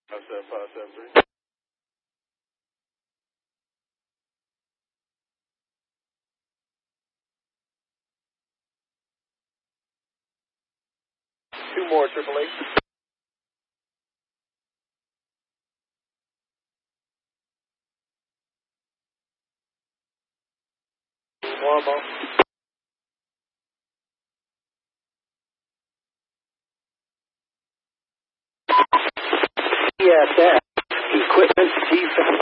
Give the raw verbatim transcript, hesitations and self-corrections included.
five seven five seven three. Two more, triple eight. One more. C S F, Equipment Defense.